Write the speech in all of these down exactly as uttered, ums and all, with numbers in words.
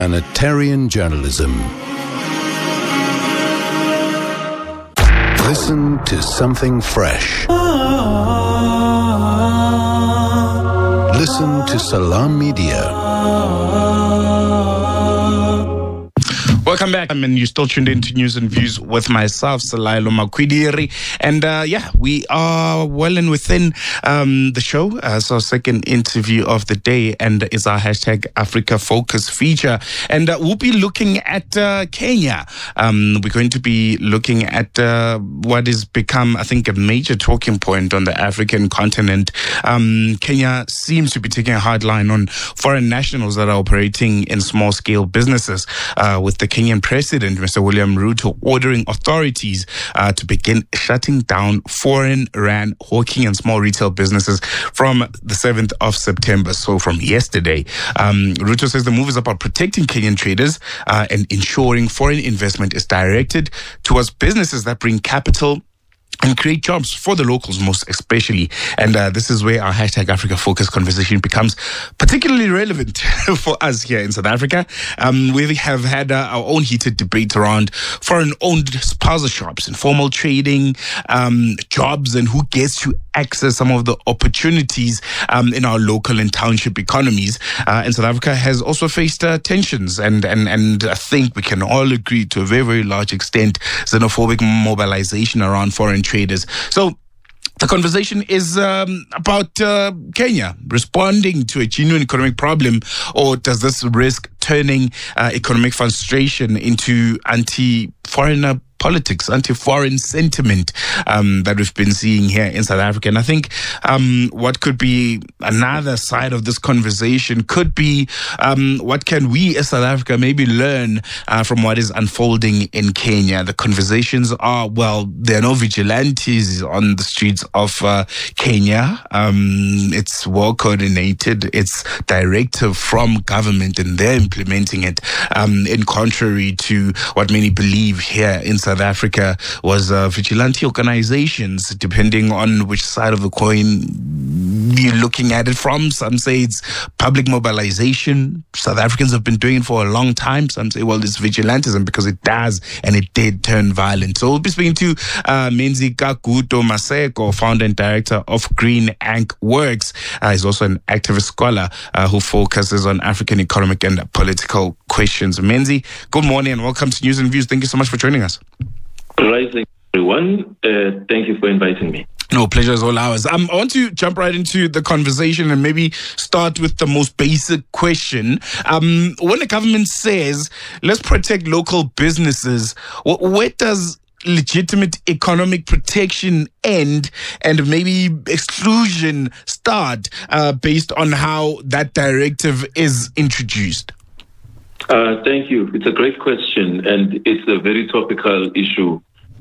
Humanitarian journalism. Listen to something fresh. Listen to Salam Media. Welcome back. I mean, you're still tuned into News and Views with myself, Salailo Makwidiri. And uh, yeah, we are well and within um, the show. Uh, so second interview of the day, and it's our hashtag Africa Focus feature. And uh, we'll be looking at uh, Kenya. Um, we're going to be looking at uh, what has become, I think, a major talking point on the African continent. Um, Kenya seems to be taking a hard line on foreign nationals that are operating in small-scale businesses, uh, with the Kenyan President, Mister William Ruto, ordering authorities uh, to begin shutting down foreign-run hawking and small retail businesses from the seventh of September, so from yesterday. Um, Ruto says the move is about protecting Kenyan traders uh, and ensuring foreign investment is directed towards businesses that bring capital and create jobs for the locals, most especially. And uh, this is where our hashtag Africa Focus conversation becomes particularly relevant for us here in South Africa. Um, we have had uh, our own heated debate around foreign-owned spaza shops, informal trading, um, jobs, and who gets to access some of the opportunities um, in our local and township economies. Uh, and South Africa has also faced uh, tensions, and, and, and I think we can all agree to a very, very large extent xenophobic mobilization around foreign traders. So the conversation is um, about uh, Kenya responding to a genuine economic problem, or does this risk turning uh, economic frustration into anti-foreigner politics, anti-foreign sentiment um, that we've been seeing here in South Africa? And I think um, what could be another side of this conversation could be um, what can we as South Africa maybe learn uh, from what is unfolding in Kenya? The conversations are, well, there are no vigilantes on the streets of uh, Kenya. Um, it's well coordinated. It's directive from government, and they're implementing it um, in contrary to what many believe here in South South Africa was uh, vigilante organizations, depending on which side of the coin you're looking at it from. Some say it's public mobilization. South Africans have been doing it for a long time. Some say, well, it's vigilantism because it does and it did turn violent. So we'll be speaking to uh, Menzi Kaguto Maseko, founder and director of Green Ink Works. Uh, he's also an activist scholar uh, who focuses on African economic and political questions. Menzi, good morning and welcome to News and Views. Thank you so much for joining us. Rising, everyone. Uh, thank you for inviting me. No, pleasure is all ours. Um, I want to jump right into the conversation and maybe start with the most basic question. Um, when the government says, let's protect local businesses, where does legitimate economic protection end and maybe exclusion start uh, based on how that directive is introduced? Uh, thank you. It's a great question, and it's a very topical issue,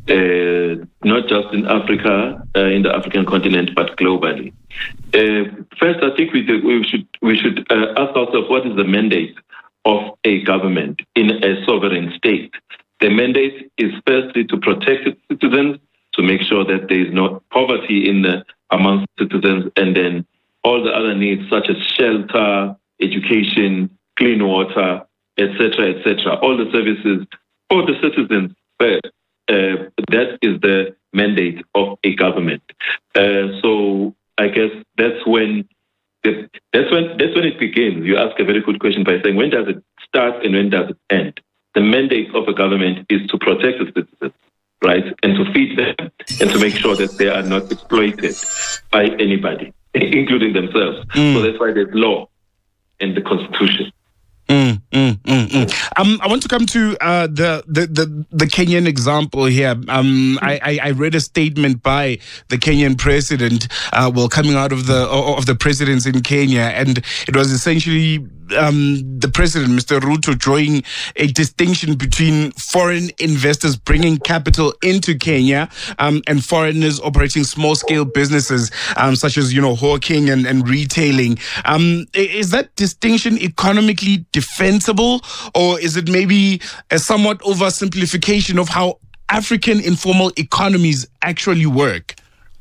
uh, not just in Africa, uh, in the African continent, but globally. Uh, first, I think we, do, we should we should uh, ask ourselves, what is the mandate of a government in a sovereign state? The mandate is firstly to protect its citizens, to make sure that there is no poverty in the, amongst citizens, and then all the other needs such as shelter, education, clean water, et cetera, et cetera, all the services for the citizens first. Uh, that is the mandate of a government. Uh, so I guess that's when the, that's when that's when it begins. You ask a very good question by saying, when does it start and when does it end? The mandate of a government is to protect its citizens, right, and to feed them and to make sure that they are not exploited by anybody, including themselves. Mm. So that's why there's law and the Constitution. Mm, mm, mm, mm. Um, I want to come to uh, the, the, the, the Kenyan example here. Um, I, I read a statement by the Kenyan president, uh, well, coming out of the of the presidents in Kenya, and it was essentially um, the president, Mister Ruto, drawing a distinction between foreign investors bringing capital into Kenya um, and foreigners operating small-scale businesses, um, such as, you know, hawking and, and retailing. Um, is that distinction economically defensible, or is it maybe a somewhat oversimplification of how African informal economies actually work?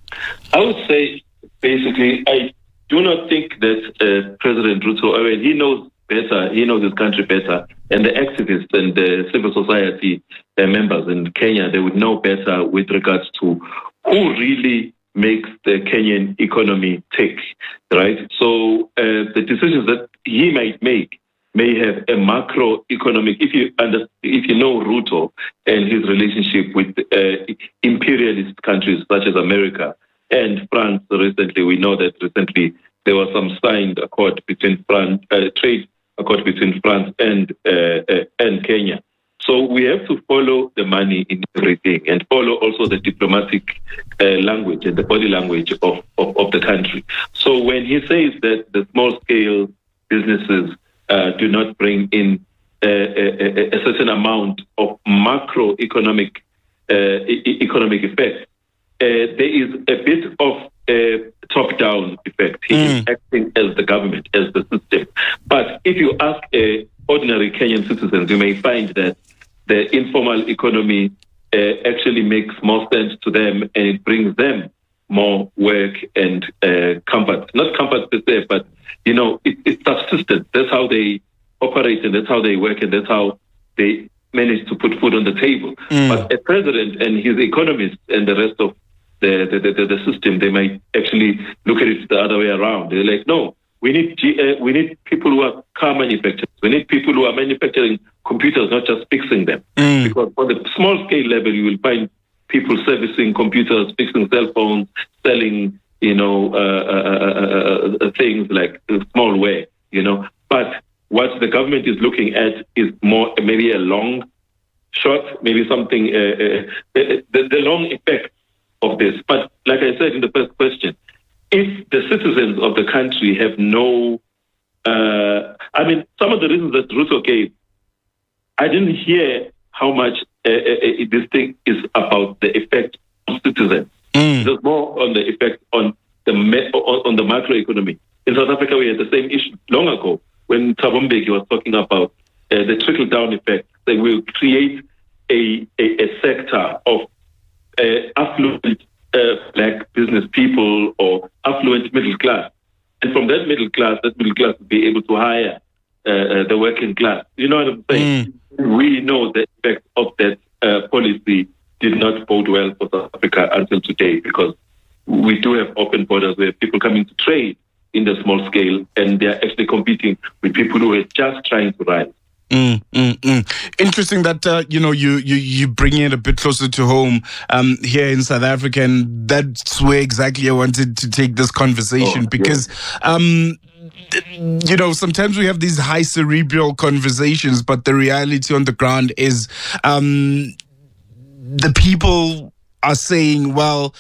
I would say, basically, I do not think that uh, President Ruto, I mean, he knows better. He knows his country better. And the activists and the civil society uh, members in Kenya, they would know better with regards to who really makes the Kenyan economy tick, right? So uh, the decisions that he might make may have a macroeconomic, if you under, if you know Ruto and his relationship with uh, imperialist countries such as America and France recently, we know that recently there was some signed accord between France, uh, trade accord between France and uh, uh, and Kenya. So we have to follow the money in everything and follow also the diplomatic uh, language and the body language of, of, of the country. So when he says that the small-scale businesses uh, do not bring in uh, a, a certain amount of macroeconomic uh, e- economic effect, uh, there is a bit of a top-down effect. He mm. is acting as the government, as the system. But if you ask uh, ordinary Kenyan citizens, you may find that the informal economy uh, actually makes more sense to them, and it brings them more work and uh, comfort. Not comfort per se, but, you know, it, it's subsistence. That's how they operate, and that's how they work, and that's how they manage to put food on the table. Mm. But a president and his economists and the rest of the, the, the, the system, they might actually look at it the other way around. They're like, no, we need G, uh, we need people who are car manufacturers. We need people who are manufacturing computers, not just fixing them. Mm. Because on the small scale level, you will find people servicing computers, fixing cell phones, selling, you know, uh, uh, uh, uh, things like smallware, you know. But what the government is looking at is more maybe a long shot, maybe something, uh, uh, the, the long effect of this. But like I said in the first question, if the citizens of the country have no, uh, I mean, some of the reasons that Ruto gave, I didn't hear how much uh, uh, this thing is about the effect on citizens. Mm. There's more on the effect on the on, on the macroeconomy. In South Africa, we had the same issue long ago when Thabo Mbeki was talking about uh, the trickle-down effect. They will create a, a, a sector of uh, affluent uh, black business people or affluent middle class. And from that middle class, that middle class will be able to hire uh, uh, the working class. You know what I'm saying? Mm. We know the effect of that uh, policy did not bode well for South Africa until today, because we do have open borders where people coming to trade in the small scale, and they're actually competing with people who are just trying to rise. Mm, mm, mm. Interesting that uh, you know you, you you bring it a bit closer to home um, here in South Africa, and that's where exactly I wanted to take this conversation, oh, because yeah. um, you know, sometimes we have these high cerebral conversations, but the reality on the ground is um, the people are saying, well,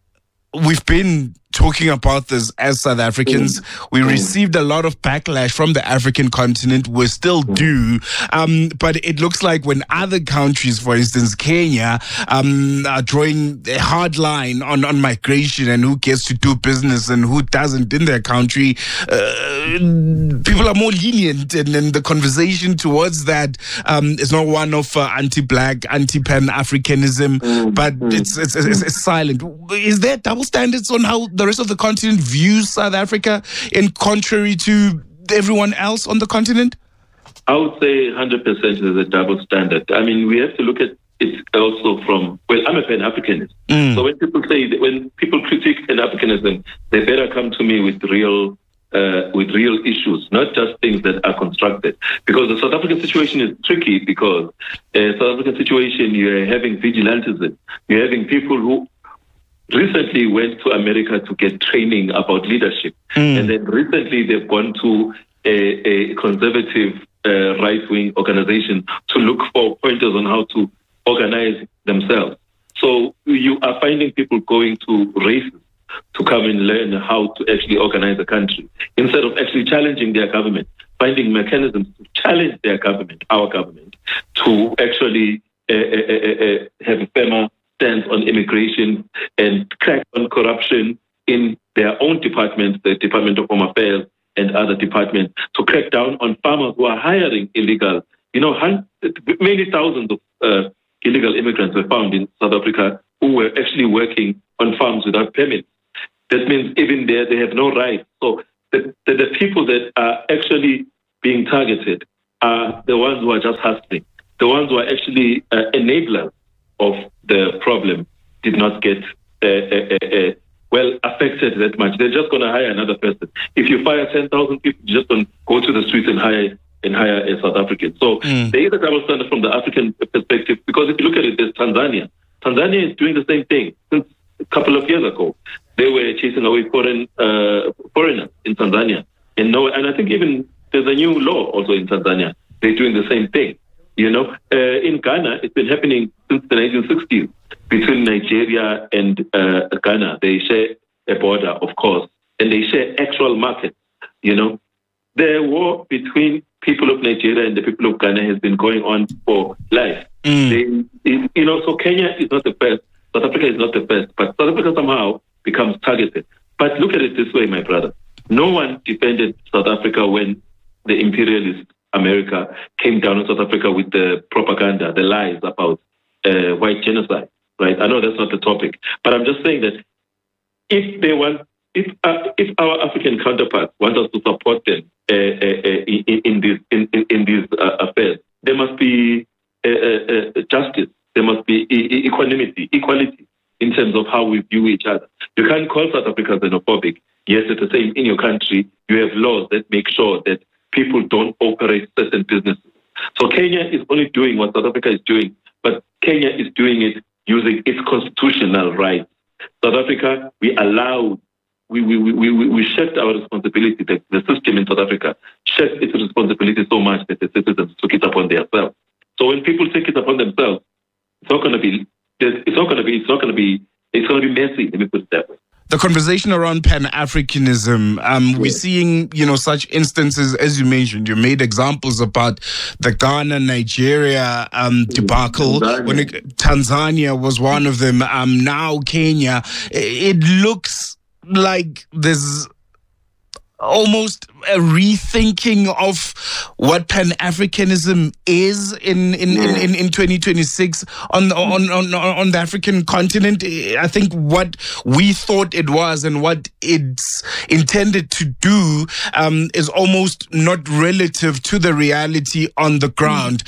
we've been talking about this as South Africans. Mm. We mm. received a lot of backlash from the African continent. We still mm. do. Um, but it looks like when other countries, for instance, Kenya, um, are drawing a hard line on, on migration and who gets to do business and who doesn't in their country, uh, people are more lenient. And then the conversation towards that um, is not one of uh, anti-black, anti-pan-Africanism, mm. but mm. It's, it's, it's, it's silent. Is there double standards on how the rest of the continent views South Africa in contrary to everyone else on the continent? I would say one hundred percent is a double standard. I mean, we have to look at it also from, well, I'm a Pan-Africanist. Mm. So when people say, that when people critique Pan-Africanism, they better come to me with real uh, with real issues, not just things that are constructed. Because the South African situation is tricky, because the uh, South African situation, you're having vigilantism. You're having people who recently went to America to get training about leadership. Mm. And then recently they've gone to a, a conservative uh, right-wing organization to look for pointers on how to organize themselves. So you are finding people going to races to come and learn how to actually organize a country, instead of actually challenging their government, finding mechanisms to challenge their government, our government, to actually uh, uh, uh, have a firmer stance on immigration and crack on corruption in their own departments, the Department of Home Affairs and other departments, to crack down on farmers who are hiring illegal. You know, many thousands of uh, illegal immigrants were found in South Africa who were actually working on farms without permits. That means even there, they have no rights. So the, the, the people that are actually being targeted are the ones who are just hustling. The ones who are actually uh, enablers of the problem did not get uh, uh, uh, well affected that much. They're just going to hire another person. If you fire ten thousand people, you just don't go to the streets and hire and hire a South African. So mm. there is a double standard from the African perspective, because if you look at it, there's Tanzania. Tanzania is doing the same thing. Since a couple of years ago, they were chasing away foreign uh, foreigners in Tanzania. And no, and I think even there's a new law also in Tanzania. They're doing the same thing. You know, uh, in Ghana, it's been happening since the nineteen sixties between Nigeria and uh, Ghana. They share a border, of course, and they share actual markets. You know, the war between people of Nigeria and the people of Ghana has been going on for life. Mm. They, it, you know, so Kenya is not the first. South Africa is not the first, but South Africa somehow becomes targeted. But look at it this way, my brother. No one defended South Africa when the imperialist America came down on South Africa with the propaganda, the lies about uh, white genocide, right? I know that's not the topic, but I'm just saying that if they want, if uh, if our African counterparts want us to support them uh, uh, in, in these in, in these uh, affairs, there must be uh, uh, justice, there must be e- equanimity, equality in terms of how we view each other. You can't call South Africa xenophobic. Yes, at the same in your country, you have laws that make sure that people don't operate certain businesses. So Kenya is only doing what South Africa is doing, but Kenya is doing it using its constitutional rights. South Africa, we allowed, we we we we, we shirked our responsibility. The, the system in South Africa shirked its responsibility so much that the citizens took it upon themselves. So when people take it upon themselves, it's not going to be. It's not going to be. It's not going to be. It's going to be messy. Let me put it that way. The conversation around Pan-Africanism, um, yeah. we're seeing, you know, such instances, as you mentioned. You made examples about the Ghana, Nigeria um, debacle. Tanzania. When it, Tanzania was one of them. Um, now Kenya. It looks like there's almost a rethinking of what Pan-Africanism is in in, in, in, in twenty twenty-six on, on on on the African continent. I think what we thought it was and what it's intended to do um, is almost not relative to the reality on the ground.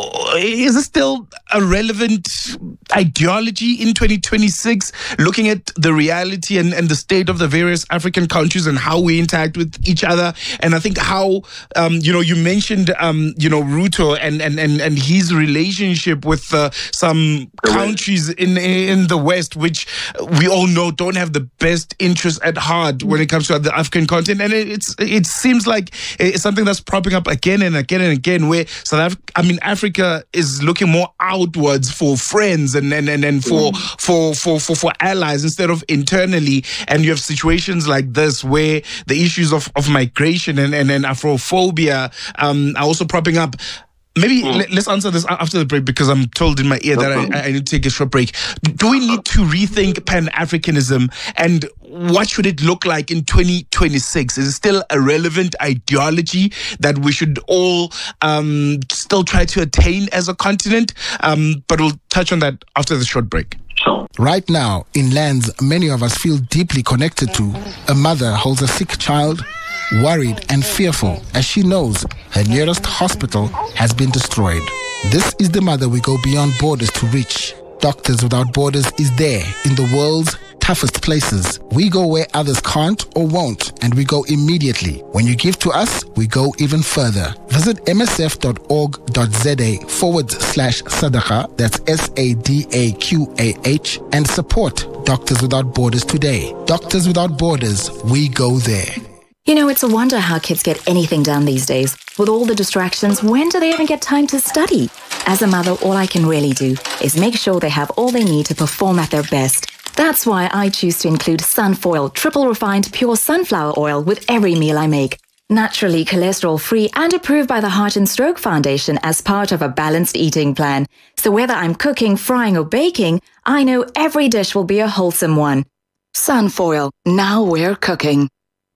Is it still a relevant ideology in twenty twenty-six, looking at the reality and, and the state of the various African countries and how we interact with each other? And I think how, um, you know, you mentioned, um, you know, Ruto and, and, and, and his relationship with uh, some countries in in the West, which we all know don't have the best interests at heart when it comes to the African continent. And it, it's it seems like it's something that's propping up again and again and again, where South Africa, I mean, Africa is looking more outwards for friends and and, and, and for, mm. for, for, for, for allies instead of internally. And you have situations like this where the issues of, of migration and, and, and Afrophobia um, are also propping up. Maybe mm. let, let's answer this after the break, because I'm told in my ear that I, I need to take a short break. Do we need to rethink Pan-Africanism, and what should it look like in twenty twenty-six? Is it still a relevant ideology that we should all um, still try to attain as a continent? Um, but we'll touch on that after the short break. Right now, in lands many of us feel deeply connected to, a mother holds a sick child, worried and fearful as she knows her nearest hospital has been destroyed. This is the mother we go beyond borders to reach. Doctors Without Borders is there in the world's toughest places. We go where others can't or won't, and we go immediately. When you give to us, we go even further. Visit msf.org.za forward slash Sadaqah, that's S A D A Q A H, and support Doctors Without Borders today. Doctors Without Borders, we go there. You know, it's a wonder how kids get anything done these days. With all the distractions, when do they even get time to study? As a mother, all I can really do is make sure they have all they need to perform at their best. That's why I choose to include Sunfoil triple refined pure sunflower oil with every meal I make. Naturally cholesterol-free and approved by the Heart and Stroke Foundation as part of a balanced eating plan. So whether I'm cooking, frying or baking, I know every dish will be a wholesome one. Sunfoil, now we're cooking.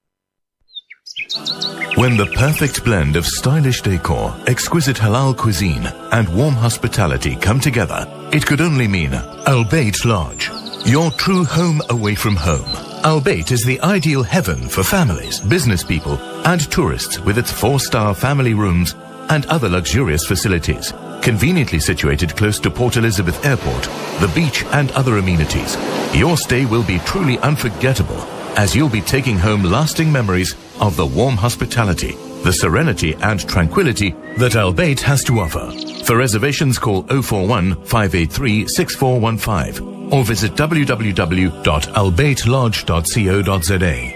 When the perfect blend of stylish decor, exquisite halal cuisine, and warm hospitality come together, it could only mean Al Bayt Lodge. your true home away from home. Albeit is the ideal heaven for families, business people, and tourists with its four-star family rooms and other luxurious facilities. Conveniently situated close to Port Elizabeth Airport, the beach and other amenities, your stay will be truly unforgettable as you'll be taking home lasting memories of the warm hospitality, the serenity and tranquility that Albeit has to offer. For reservations, call oh four one, five eight three, six four one five or visit w w w dot albeit lodge dot co dot z a.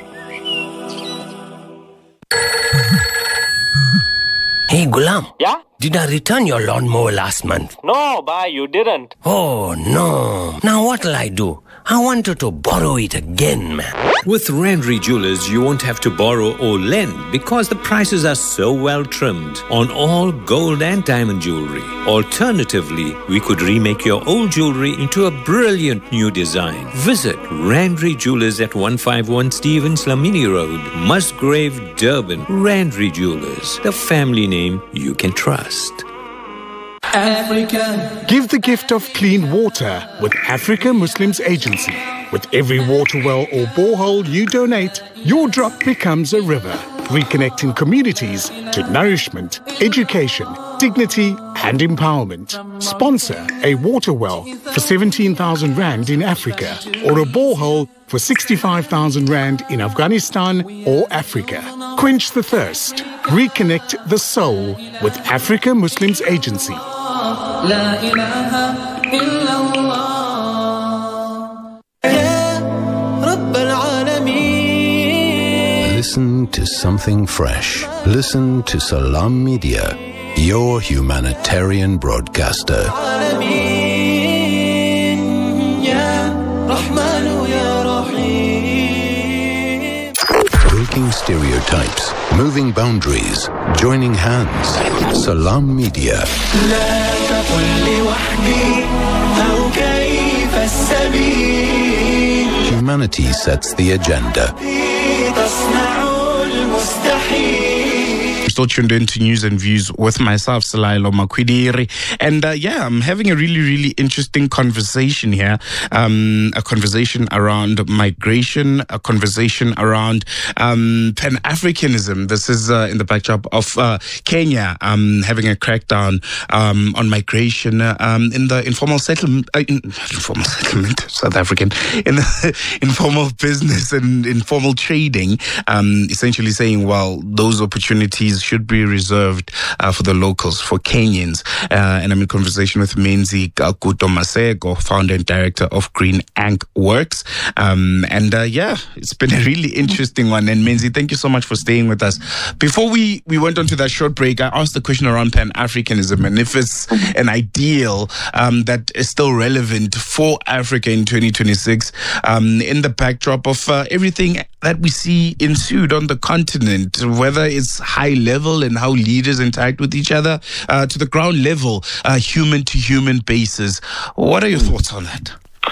Hey, Gulam. Yeah? Did I return your lawnmower last month? No, bhai, you didn't. Oh, no. Now what'll I do? I wanted to borrow it again, man. With Randry Jewelers, you won't have to borrow or lend because the prices are so well trimmed on all gold and diamond jewelry. Alternatively, we could remake your old jewelry into a brilliant new design. Visit Randry Jewelers at one fifty-one Stevens Lamini Road, Musgrave, Durban. Randry Jewelers, the family name you can trust. Africa. Give the gift of clean water with Africa Muslims Agency. With every water well or borehole you donate, your drop becomes a river, reconnecting communities to nourishment, education, dignity and empowerment. Sponsor a water well for seventeen thousand rand in Africa or a borehole for sixty-five thousand rand in Afghanistan or Africa. Quench the thirst. Reconnect the soul with Africa Muslims Agency. La ilaha illallah. Listen to something fresh. Listen to Salam Media, your humanitarian broadcaster. Breaking stereotypes, moving boundaries, joining hands. Salam Media. Humanity sets the agenda. Still tuned in to News and Views with myself, Salailo Makwidiri. And uh, yeah, I'm having a really, really interesting conversation here. Um, a conversation around migration, a conversation around um, Pan-Africanism. This is uh, in the backdrop of uh, Kenya um, having a crackdown um, on migration um, in the informal settlement, uh, in, informal settlement, South African, in the informal business and informal trading, um, essentially saying, well, those opportunities should be reserved uh, for the locals, for Kenyans. Uh, and I'm in conversation with Menzi Kakuto Masego, founder and director of Green Ink Works. Um, and uh, yeah, it's been a really interesting one. And Menzi, thank you so much for staying with us. Before we, we went on to that short break, I asked the question around Pan-Africanism and if it's an ideal um, that is still relevant for Africa in twenty twenty-six um, in the backdrop of uh, everything that we see ensued on the continent, whether it's high level and how leaders interact with each other, uh, to the ground level, uh, human to human basis. What are your thoughts on that?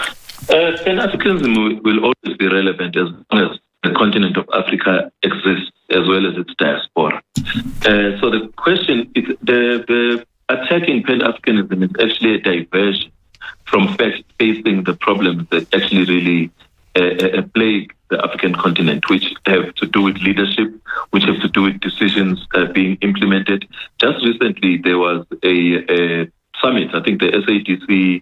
Uh, Pan-Africanism will always be relevant as long as the continent of Africa exists, as well as its diaspora. Uh, so the question is, the, the attacking Pan-Africanism is actually a diversion from fact facing the problems that actually really uh, uh, plague the African continent, which have to do with leadership, which have to do with decisions uh, being implemented. Just recently, there was a, a summit, I think the S A D C,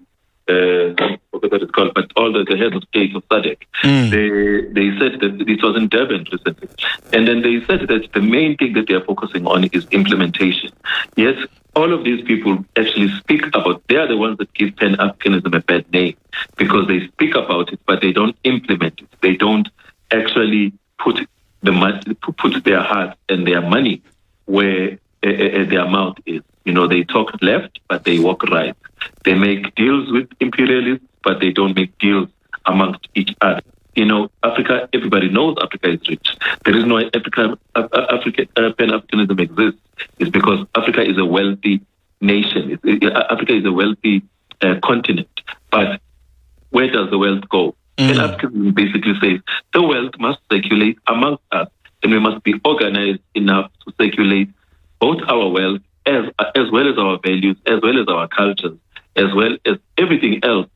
uh, I forget what it's called, but all the, the heads of state of S A D C, mm. they, they said that it was in Durban recently. And then they said that the main thing that they are focusing on is implementation. Yes, all of these people actually speak about, they are the ones that give Pan-Africanism a bad name because they speak about it, but they don't implement it. They don't actually put the money, put their heart and their money where uh, uh, their mouth is. You know, they talk left, but they walk right. They make deals with imperialists, but they don't make deals amongst each other. You know, Africa, everybody knows Africa is rich. The reason why Africa, Africa, uh, Pan-Africanism exists is because Africa is a wealthy nation. It, it, Africa is a wealthy uh, continent. But where does the wealth go? Mm. Pan-Africanism basically says the wealth must circulate amongst us, and we must be organized enough to circulate both our wealth as as well as our values, as well as our cultures, as well as everything else that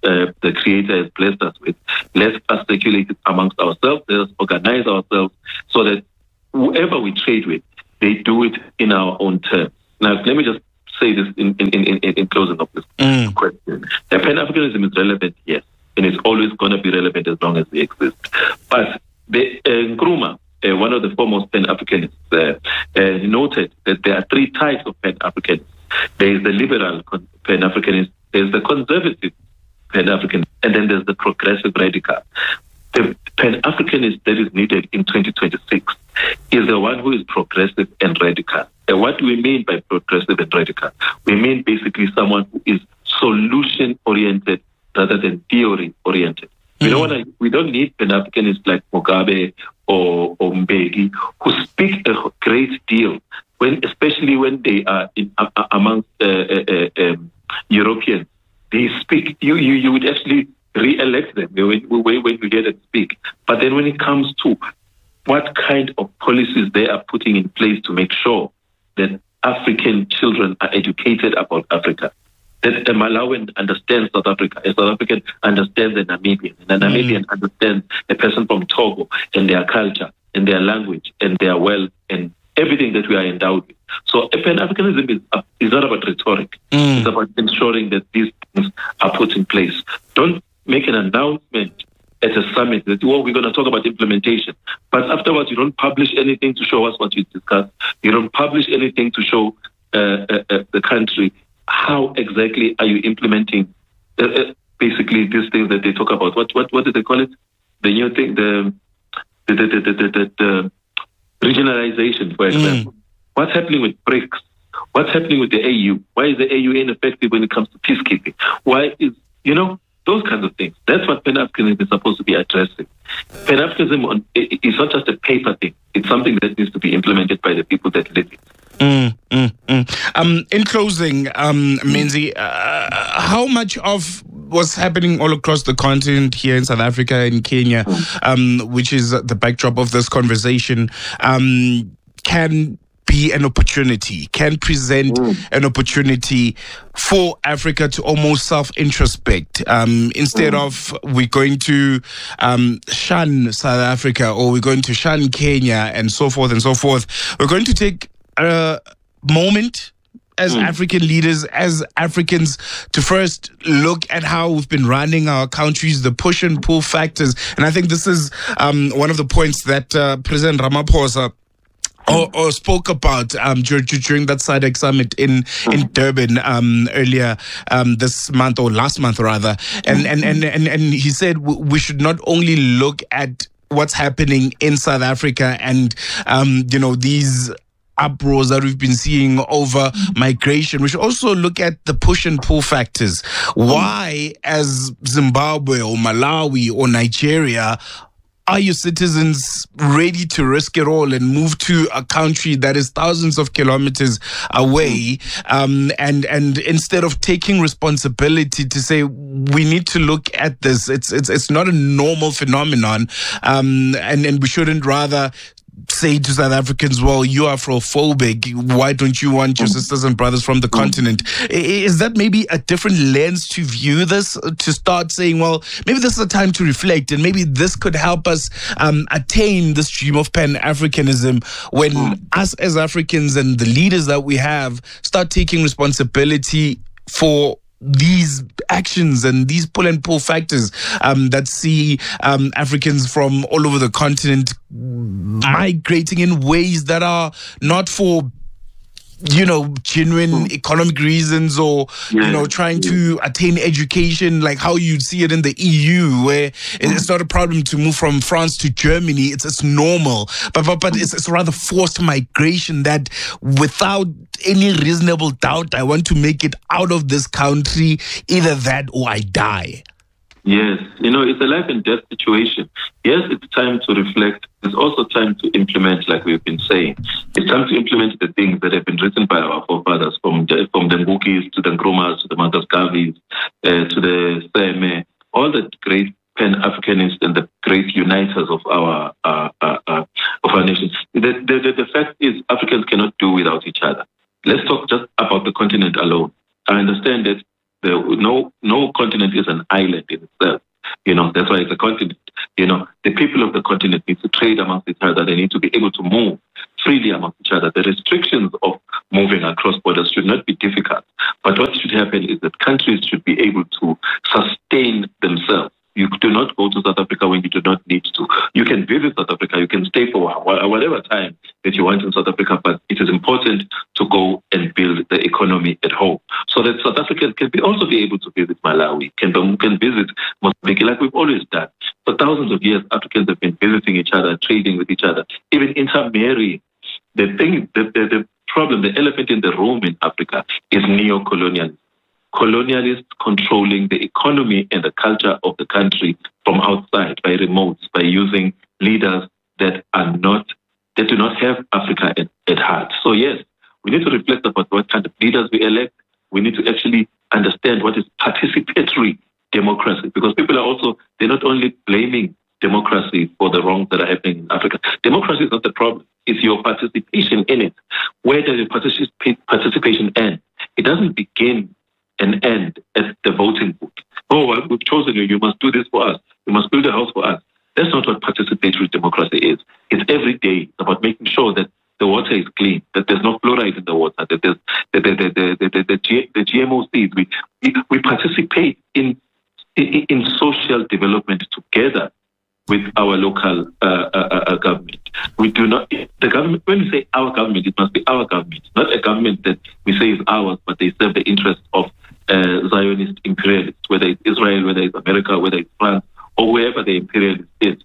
uh, the Creator has blessed us with. Let us circulate it amongst ourselves. Let us organize ourselves so that whoever we trade with, they do it in our own terms. Now, let me just say this in, in, in, in closing of this mm. question. The Pan-Africanism is relevant, yes, and it's always going to be relevant as long as we exist. But the uh, Nkrumah, uh, one of the foremost Pan-Africanists, uh, uh, noted that there are three types of Pan-Africanists. There is the liberal Pan-Africanist, there's the conservative Pan-Africanist, and then there's the progressive radical. The Pan-Africanist that is needed in twenty twenty-six is the one who is progressive and radical. And what do we mean by progressive and radical? We mean basically someone who is solution-oriented rather than theory-oriented. Mm-hmm. We don't want to, we don't need Pan-Africanists like Mugabe or, or Mbeki who speak a great deal, when, especially when they are in, uh, amongst uh, uh, uh, um, Europeans. They speak, you, you, you would actually re-elect them when, when, when you hear them speak. But then when it comes to what kind of policies they are putting in place to make sure that African children are educated about Africa, that a Malawian understands South Africa, a South African understands a Namibian, and a Namibian mm. understands a person from Togo and their culture and their language and their wealth and everything that we are endowed with. So Pan-Africanism is, uh, is not about rhetoric. Mm. It's about ensuring that these things are put in place. Don't make an announcement at a summit that, well, we're going to talk about implementation. But afterwards, you don't publish anything to show us what you discussed. You don't publish anything to show uh, uh, uh, the country how exactly are you implementing uh, uh, basically these things that they talk about. What what what do they call it? The new thing, the the the the, the, the, the regionalization, for example. Mm. What's happening with BRICS? What's happening with the A U? Why is the A U ineffective when it comes to peacekeeping? Why is, you know, those kinds of things. That's what Pan-Africanism is supposed to be addressing. Pan-Africanism is not just a paper thing. It's something that needs to be implemented by the people that live it. Mm, mm, mm. Um, in closing, um, Menzi, uh, how much of what's happening all across the continent here in South Africa and Kenya, um, which is the backdrop of this conversation, um, can be an opportunity, can present mm. an opportunity for Africa to almost self-introspect. Um, instead mm. of we're going to um, shun South Africa or we're going to shun Kenya and so forth and so forth, we're going to take a moment as mm. African leaders, as Africans, to first look at how we've been running our countries, the push and pull factors. And I think this is um, one of the points that uh, President Ramaphosa Or, or spoke about um, during, during that SADC summit in, in Durban um, earlier um, this month, or last month rather. And, and, and, and, and he said we should not only look at what's happening in South Africa and, um, you know, these uproars that we've been seeing over migration. We should also look at the push and pull factors. Why, as Zimbabwe or Malawi or Nigeria, are your citizens ready to risk it all and move to a country that is thousands of kilometers away? Um, and and instead of taking responsibility to say we need to look at this, it's it's it's not a normal phenomenon, um, and and we shouldn't rather say to South Africans, well, you are Afrophobic, why don't you want your sisters and brothers from the continent? Is that maybe a different lens to view this, to start saying, well, maybe this is a time to reflect and maybe this could help us um, attain this dream of Pan-Africanism when mm. us as Africans and the leaders that we have start taking responsibility for these actions and these pull and pull factors um, that see um, Africans from all over the continent migrating in ways that are not for, you know, genuine economic reasons or, you know, trying to attain education like how you see it in the E U, where it's not a problem to move from France to Germany. It's it's normal. But but, but it's, it's rather forced migration that without any reasonable doubt, I want to make it out of this country, either that or I die. Yes, you know, it's a life and death situation. Yes, it's time to reflect. It's also time to implement, like we've been saying. It's time to implement the things that have been written by our forefathers, from the, from the Mbukis to the Nkrumas to the Mangaskavis, uh, to the Seme, all the great Pan-Africanists and the great uniters of our uh, uh, uh, of our nation. The, the, the, the fact is, Africans cannot do without each other. Let's talk just about the continent alone. I understand that The, no, no continent is an island in itself. You know, that's why it's a continent. You know, the people of the continent need to trade amongst each other. They need to be able to move freely amongst each other. The restrictions of moving across borders should not be difficult. But what should happen is that countries should be able to sustain themselves. You do not go to South Africa when you do not need to. You can visit South Africa. You can stay for whatever time that you want in South Africa, but it is important to go and build the economy at home so that South Africans can be also be able to visit Malawi, can, can visit Mozambique, like we've always done. For thousands of years, Africans have been visiting each other, trading with each other, even intermarrying. The thing, the, the, the problem, the elephant in the room in Africa is neo-colonialism. Colonialists controlling the economy and the culture of the country from outside by remotes, by using leaders that are not, that do not have Africa at, at heart. So yes, we need to reflect about what kind of leaders we elect. We need to actually understand what is participatory democracy, because people are also, they're not only blaming democracy for the wrongs that are happening in Africa. Democracy is not the problem. It's your participation in it. Where does your participation end? It doesn't begin and end at the voting booth. Oh, well, we've chosen you. You must do this for us. You must build a house for us. That's not what participatory democracy is. It's every day. It's about making sure that the water is clean, that there's no fluoride in the water, that there's the the the the, the, the, the, G, the G M O seeds. We, we we participate in, in in social development together with our local uh, uh, uh, government. We do not, the government, when we say our government, it must be our government, not a government that we say is ours, but they serve the interests of uh, Zionist imperialists, whether it's Israel, whether it's America, whether it's France, or wherever the imperialist is.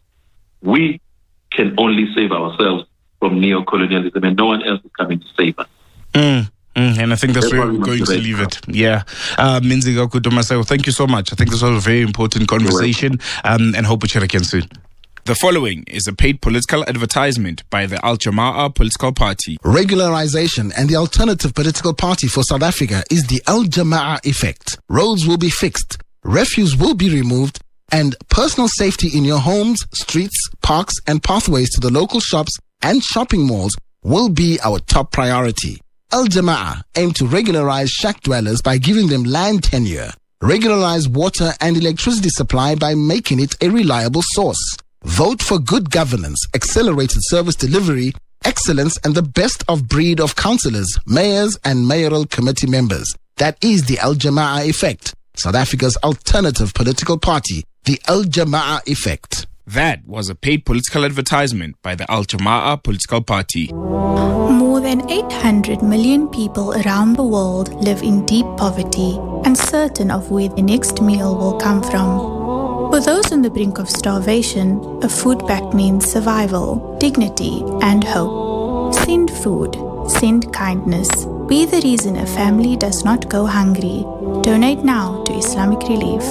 We can only save ourselves from neo-colonialism, and no one else is coming to save us. Mm. Mm, and I think that's, that's where we're going to leave it. Yeah. Uh, Minziga Kutumaseo, thank you so much. I think this was a very important conversation, um, and hope we chat again soon. The following is a paid political advertisement by the Al Jamaah political party. Regularization and the alternative political party for South Africa is the Al Jamaah effect. Roads will be fixed, refuse will be removed, and personal safety in your homes, streets, parks, and pathways to the local shops and shopping malls will be our top priority. Al Jamaah aim to regularize shack dwellers by giving them land tenure, regularize water and electricity supply by making it a reliable source. Vote for good governance, accelerated service delivery, excellence, and the best of breed of councillors, mayors, and mayoral committee members. That is the Al Jamaah effect, South Africa's alternative political party, the Al Jamaah effect. That was a paid political advertisement by the Al Jamaah political party. More than eight hundred million people around the world live in deep poverty, uncertain of where the next meal will come from. For those on the brink of starvation, a food pack means survival, dignity, and hope. Send food. Send kindness. Be the reason a family does not go hungry. Donate now to Islamic Relief.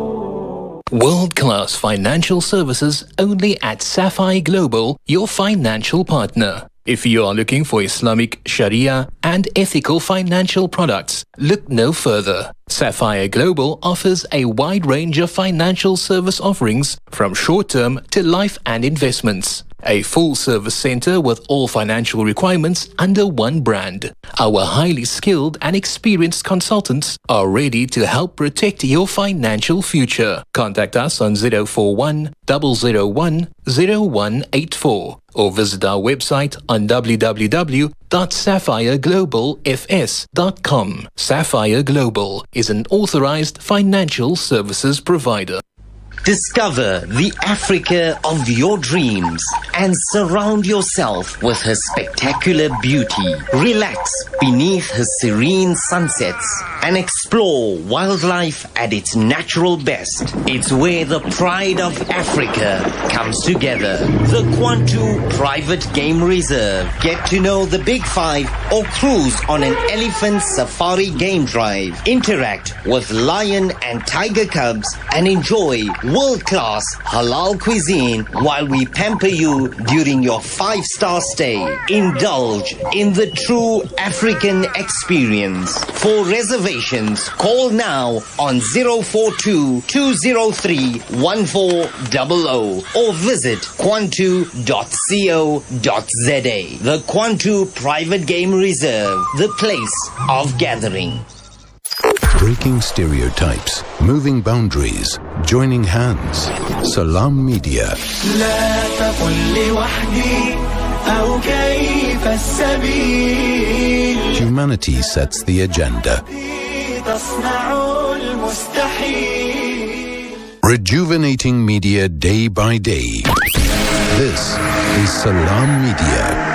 World-class financial services only at Sapphire Global, your financial partner. If you are looking for Islamic Sharia and ethical financial products, look no further. Sapphire Global offers a wide range of financial service offerings from short-term to life and investments. A full-service center with all financial requirements under one brand. Our highly skilled and experienced consultants are ready to help protect your financial future. Contact us on zero four one, zero zero one, zero one eight four or visit our website on w w w dot sapphire global f s dot com. Sapphire Global is an authorized financial services provider. Discover the Africa of your dreams and surround yourself with her spectacular beauty. Relax beneath her serene sunsets and explore wildlife at its natural best. It's where the pride of Africa comes together. The Kwantu Private Game Reserve. Get to know the Big Five or cruise on an elephant safari game drive. Interact with lion and tiger cubs and enjoy world-class halal cuisine while we pamper you during your five-star stay. Indulge in the true African experience. For reservations, call now on zero four two, two zero three, one four zero zero or visit kwantu dot co dot za. The Kwantu Private Game Reserve, the place of gathering. Breaking stereotypes, moving boundaries, joining hands. Salam Media. Humanity sets the agenda. Rejuvenating media day by day. This is Salam Media.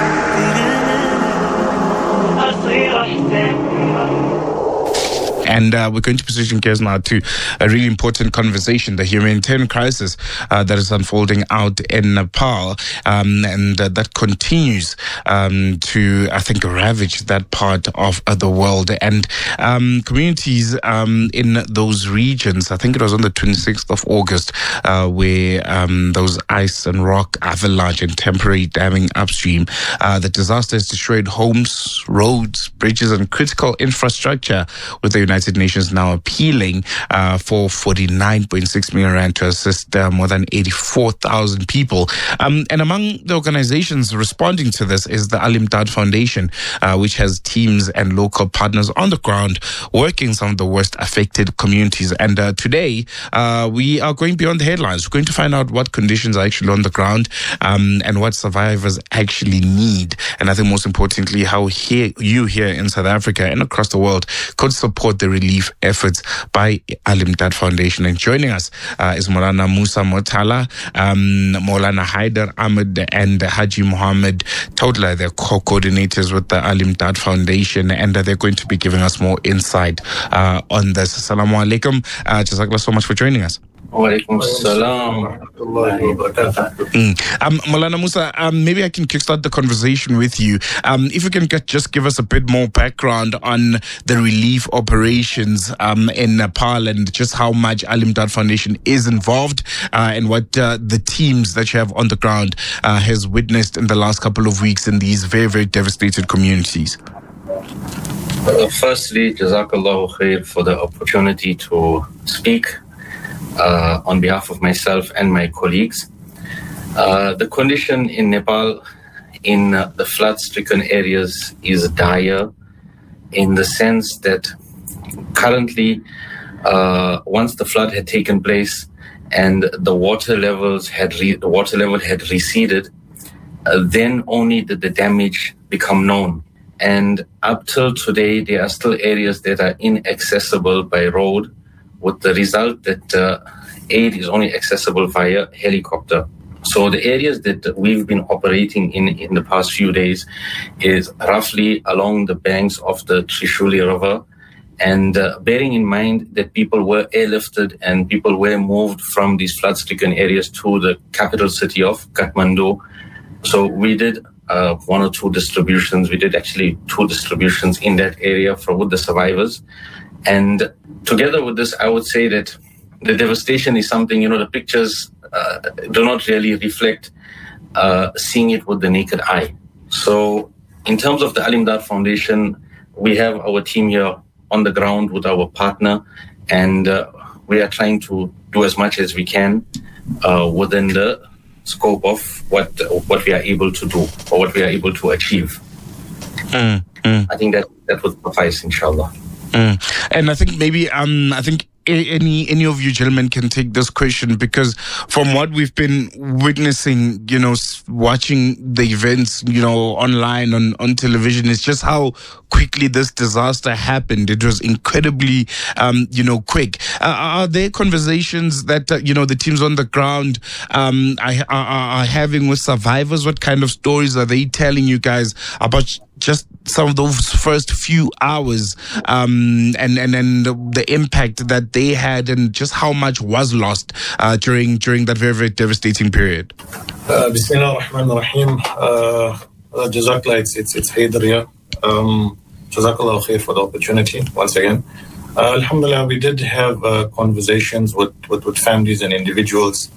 And uh, we're going to position gears now to a really important conversation, the humanitarian crisis uh, that is unfolding out in Nepal. Um, and uh, that continues um, to, I think, ravage that part of uh, the world. And um, communities um, in those regions, I think it was on the twenty-sixth of August, uh, where um, those ice and rock avalanche and temporary damming upstream, uh, the disaster has destroyed homes, roads, bridges, and critical infrastructure, with the United United Nations now appealing uh, for forty-nine point six million rand to assist uh, more than eighty-four thousand people. Um, and among the organizations responding to this is the Al Imdaad Foundation, uh, which has teams and local partners on the ground working in some of the worst affected communities. And uh, today, uh, we are going beyond the headlines. We're going to find out what conditions are actually on the ground um, and what survivors actually need. And I think most importantly, how here, you here in South Africa and across the world could support the relief efforts by Al Imdaad Foundation. And joining us uh, is Maulana Musa Motala, um, Maulana Haider Ahmed, and Haji Muhammad Todla. They're co-coordinators with the Al Imdaad Foundation, and uh, they're going to be giving us more insight uh, on this. Assalamu alaikum. Uh, Jazakallah so much for joining us. Walaikum salam. Mm. Um, Maulana Musa, um, maybe I can kickstart the conversation with you. Um, if you can get, just give us a bit more background on the relief operations um, in Nepal and just how much Al Imdaad Foundation is involved uh, and what uh, the teams that you have on the ground uh, has witnessed in the last couple of weeks in these very, very devastated communities. Uh, firstly, Jazakallahu khair for the opportunity to speak Uh, on behalf of myself and my colleagues. Uh, the condition in Nepal in uh, the flood-stricken areas is dire in the sense that currently, uh, once the flood had taken place and the water levels had re- the water level had receded, uh, then only did the damage become known. And up till today, there are still areas that are inaccessible by road, with the result that uh, aid is only accessible via helicopter. So the areas that we've been operating in in the past few days is roughly along the banks of the Trishuli River, and uh, bearing in mind that people were airlifted and people were moved from these flood-stricken areas to the capital city of Kathmandu. So we did uh, one or two distributions. We did actually two distributions in that area for with the survivors. And together with this, I would say that the devastation is something, you know, the pictures uh, do not really reflect uh, seeing it with the naked eye. So in terms of the Al Imdaad Foundation, we have our team here on the ground with our partner, and uh, we are trying to do as much as we can uh, within the scope of what what we are able to do or what we are able to achieve. Mm, mm. I think that, that would suffice, inshallah. Mm. And I think maybe um, I think any any of you gentlemen can take this question, because from what we've been witnessing, you know, watching the events, you know, online on, on television, it's just how quickly this disaster happened. It was incredibly, um, you know, quick. Uh, are there conversations that, uh, you know, the teams on the ground um, are, are, are having with survivors? What kind of stories are they telling you guys about just some of those first few hours um, and, and, and the impact that they had and just how much was lost uh, during during that very, very devastating period? Uh, Bismillah ar-Rahman ar-Rahim. Uh, Jazakallah, it's, it's, it's Haider here. Um, Jazakallah khair for the opportunity once again. Uh, Alhamdulillah, we did have uh, conversations with, with, with families and individuals.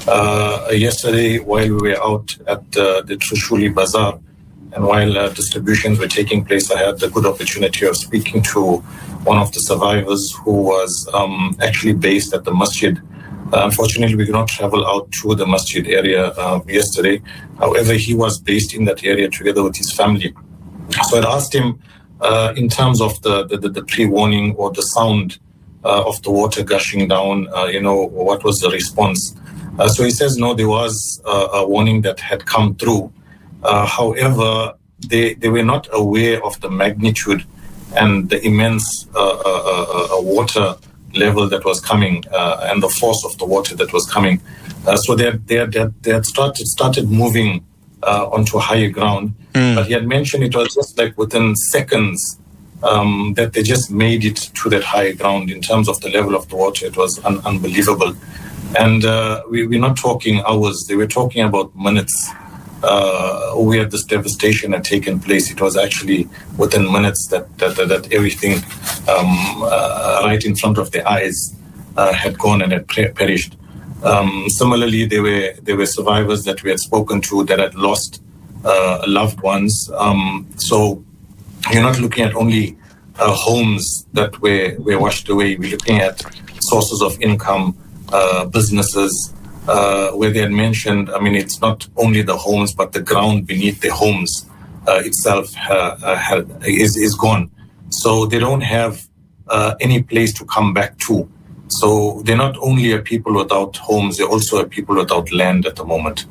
Uh, yesterday, while we were out at uh, the Trishuli Bazaar, and while uh, distributions were taking place, I had the good opportunity of speaking to one of the survivors who was um, actually based at the masjid. Uh, unfortunately, we could not travel out to the masjid area uh, yesterday. However, he was based in that area together with his family. So I asked him uh, in terms of the, the, the pre-warning or the sound uh, of the water gushing down, uh, you know, what was the response? Uh, so he says, no, there was uh, a warning that had come through. Uh, however, they, they were not aware of the magnitude and the immense uh, uh, uh, water level that was coming uh, and the force of the water that was coming. Uh, so they had, they had, they had started, started moving uh, onto higher ground. Mm. But he had mentioned it was just like within seconds um, that they just made it to that higher ground in terms of the level of the water. It was un- unbelievable. And uh, we, we're not talking hours. They were talking about minutes uh, where this devastation had taken place. It was actually within minutes that that, that everything um, uh, right in front of their eyes uh, had gone and had per- perished. Um, similarly, there were there were survivors that we had spoken to that had lost uh, loved ones. Um, so you're not looking at only uh, homes that were, were washed away. We're looking at sources of income, uh, businesses, uh, where they had mentioned, I mean, it's not only the homes, but the ground beneath the homes uh, itself uh, uh, had, is, is gone. So they don't have uh, any place to come back to. So they're not only a people without homes, they're also a people without land at the moment.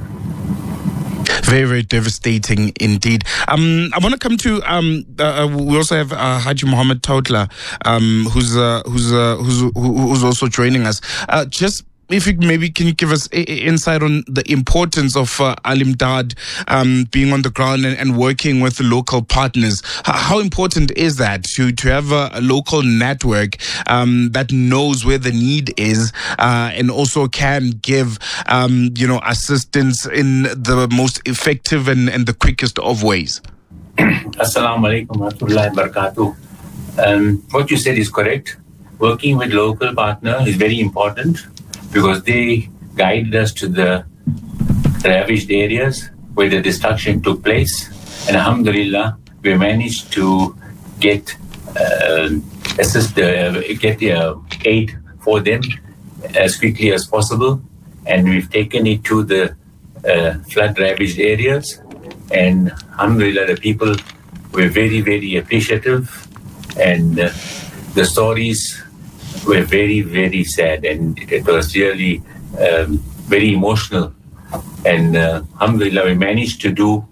Very, very devastating indeed. Um, I want to come to. Um, uh, we also have uh, Haji Mohammed Tautla, um, who's uh, who's uh, who's who's also joining us. Uh, just. If you maybe can you give us a, a insight on the importance of uh, Al-Imdad um, being on the ground and, and working with the local partners? H- how important is that to to have a, a local network um, that knows where the need is uh, and also can give um, you know assistance in the most effective and, and the quickest of ways? Assalamu alaikum wa rahmatullahi wa barakatuh. Um, what you said is correct. Working with local partner is very important, because they guided us to the ravaged areas where the destruction took place. And alhamdulillah, we managed to get uh, assist, uh, get uh, aid for them as quickly as possible. And we've taken it to the uh, flood-ravaged areas. And alhamdulillah, the people were very, very appreciative. And uh, the stories were very, very sad, and it was really um, very emotional. And uh, alhamdulillah, we managed to do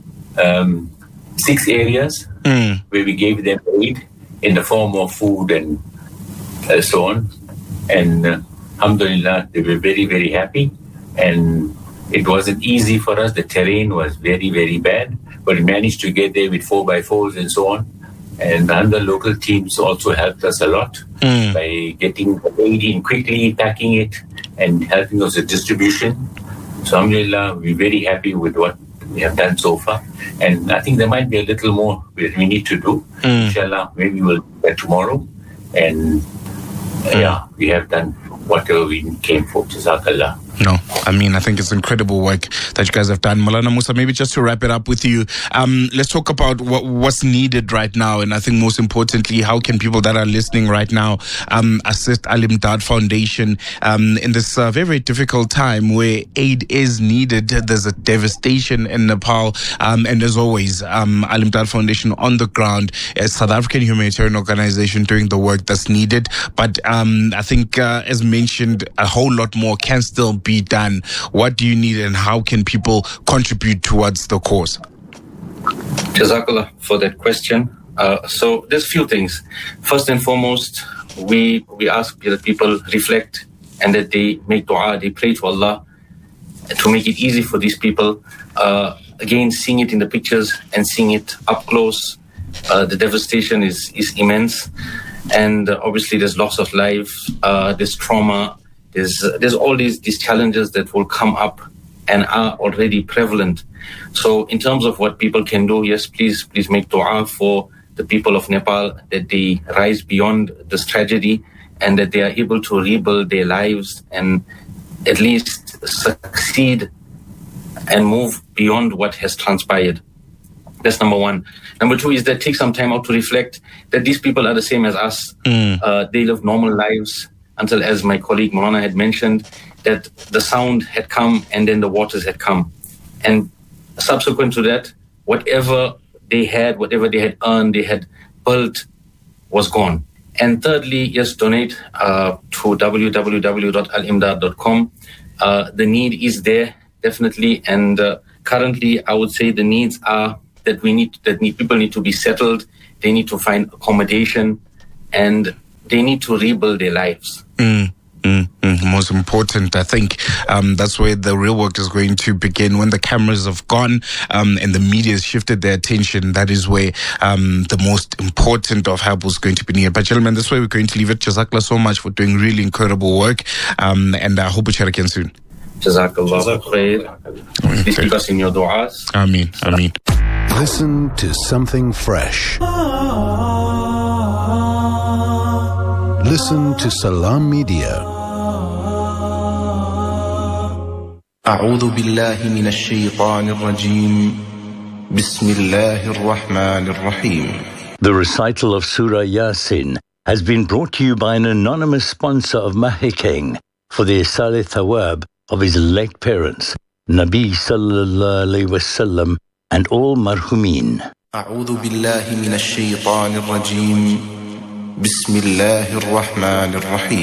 um, six areas mm. where we gave them aid in the form of food and uh, so on. And uh, alhamdulillah, they were very, very happy. And it wasn't easy for us. The terrain was very, very bad, but we managed to get there with four by fours and so on. And other local teams also helped us a lot mm. by getting the aid in quickly, packing it, and helping us with distribution. So alhamdulillah, we're very happy with what we have done so far. And I think there might be a little more that we need to do. Mm. Inshallah, maybe we'll do that tomorrow. And uh, mm. yeah, we have done whatever we came for. Jazakallah. No, I mean, I think it's incredible work that you guys have done. Maulana Musa, maybe just to wrap it up with you, um, let's talk about what, what's needed right now. And I think most importantly, how can people that are listening right now um, assist Al-Imdad Foundation um, in this uh, very, very difficult time where aid is needed. There's a devastation in Nepal. Um, and as always, um, Al-Imdad Foundation on the ground, a South African humanitarian organization doing the work that's needed. But um, I think, uh, as mentioned, a whole lot more can still be done. What do you need, and how can people contribute towards the cause? Jazakallah for that question. Uh, so there's a few things. First and foremost, we we ask that people reflect and that they make dua, they pray to Allah to make it easy for these people. Uh, again, seeing it in the pictures and seeing it up close, uh, the devastation is, is immense. And uh, obviously there's loss of life, uh, there's trauma, There's, uh, there's all these, these challenges that will come up and are already prevalent. So in terms of what people can do, yes, please, please make dua for the people of Nepal, that they rise beyond this tragedy and that they are able to rebuild their lives and at least succeed and move beyond what has transpired. That's number one. Number two is that take some time out to reflect that these people are the same as us. Mm. Uh, they live normal lives. Until, as my colleague Maulana had mentioned, that the sound had come and then the waters had come. And subsequent to that, whatever they had, whatever they had earned, they had built, was gone. And thirdly, yes, donate uh, to w w w dot al imdad dot com. Uh, the need is there, definitely. And uh, currently, I would say the needs are that we need, that need, people need to be settled. They need to find accommodation, and they need to rebuild their lives. Mm. Mm, mm, most important, I think um, that's where the real work is going to begin. When the cameras have gone um, and the media has shifted their attention, that is where um, the most important of help is going to be needed. But gentlemen, that's where we're going to leave it. Jazakallah so much for doing really incredible work, um, and I hope we chat again soon. Jazakallah khair. Please keep us in your du'as. Ameen, ameen. Listen to something fresh. Listen to Salam Media. أعوذ بالله من الشيطان الرجيم بسم الله الرحمن الرحيم. The recital of Surah Yasin has been brought to you by an anonymous sponsor of Mahikeng for the Isal Thawab of his late parents, Nabi Sallallahu Alaihi Wasallam, and all marhumin. أعوذ بالله من الشيطان الرجيم بسم الله الرحمن الرحيم.